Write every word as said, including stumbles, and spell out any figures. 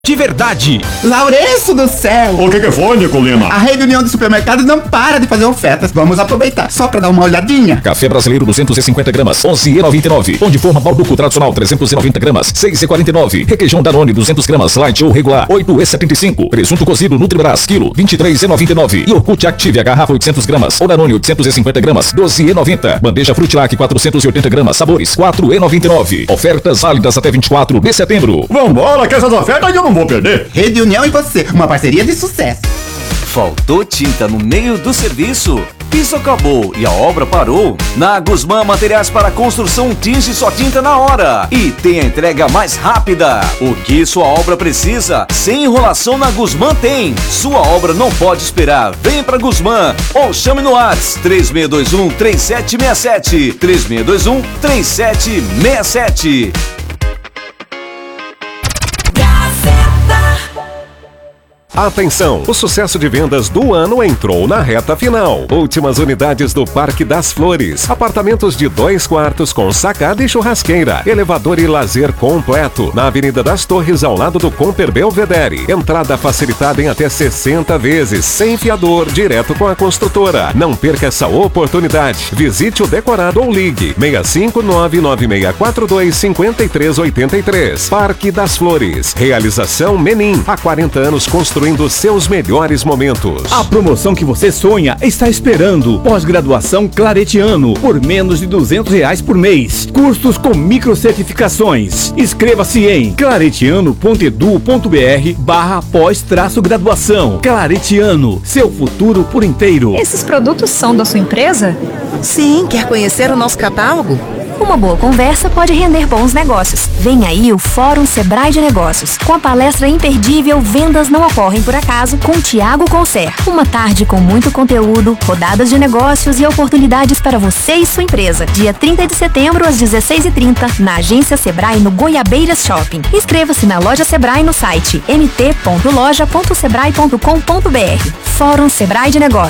De verdade. Lourenço do céu! O que que foi, Nicolina? A Rede União de Supermercados não para de fazer ofertas. Vamos aproveitar só pra dar uma olhadinha. Café brasileiro duzentos e cinquenta gramas, onze reais e noventa e nove. Pão de forma Balduco tradicional trezentos e noventa gramas, seis reais e quarenta e nove. Requeijão Danone duzentos gramas, light ou regular, oito reais e setenta e cinco. Presunto cozido Nutribras, quilo, vinte e três reais e noventa e nove. Iogurte Active, a garrafa oitocentos gramas, ou Danone oitocentos e cinquenta gramas, doze reais e noventa. Bandeja Frutilac quatrocentos e oitenta gramas, sabores, quatro reais e noventa e nove. Ofertas válidas até vinte e quatro de setembro. Vambora, que essas ofertas eu não vou perder. Rede União e você, uma parceria de sucesso. Faltou tinta no meio do serviço? Piso acabou e a obra parou? Na Guzmã Materiais para Construção tinge sua tinta na hora e tem a entrega mais rápida. O que sua obra precisa? Sem enrolação, na Guzmã tem. Sua obra não pode esperar. Vem pra Guzmã ou chame no WhatsApp três seis dois um, três sete seis sete, três seis dois um, três sete seis sete. Atenção! O sucesso de vendas do ano entrou na reta final. Últimas unidades do Parque das Flores. Apartamentos de dois quartos com sacada e churrasqueira. Elevador e lazer completo. Na Avenida das Torres, ao lado do Comper Belvedere. Entrada facilitada em até sessenta vezes, sem fiador, direto com a construtora. Não perca essa oportunidade. Visite o decorado ou ligue seis cinco nove nove seis quatro dois cinco três oito três. Parque das Flores. Realização Menin. Há quarenta anos construindo seus melhores momentos. A promoção que você sonha está esperando. Pós-graduação Claretiano por menos de duzentos reais por mês. Cursos com microcertificações. Inscreva-se em claretiano ponto edu ponto br barra pós-graduação. Claretiano, seu futuro por inteiro. Esses produtos são da sua empresa? Sim, quer conhecer o nosso catálogo? Uma boa conversa pode render bons negócios. Vem aí o Fórum Sebrae de Negócios, com a palestra imperdível Vendas Não Ocorrem Por Acaso, com Tiago Concer. Uma tarde com muito conteúdo, rodadas de negócios e oportunidades para você e sua empresa. Dia trinta de setembro, às dezesseis e trinta, na Agência Sebrae, no Goiabeiras Shopping. Inscreva-se na Loja Sebrae no site m t ponto loja ponto sebrae ponto com ponto b r. Fórum Sebrae de Negócios.